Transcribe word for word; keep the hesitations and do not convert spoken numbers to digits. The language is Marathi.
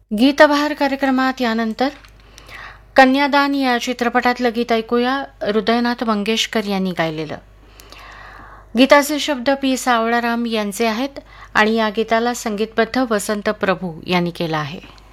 गीतबहार कार्यक्रमात यानंतर कन्यादान या चित्रपटातलं गीत ऐकूया. हृदयनाथ मंगेशकर यांनी गायलेलं. गीताचे शब्द पी सावळाराम यांचे आहेत आणि या गीताला संगीतबद्ध वसंत प्रभू यांनी केलं आहे.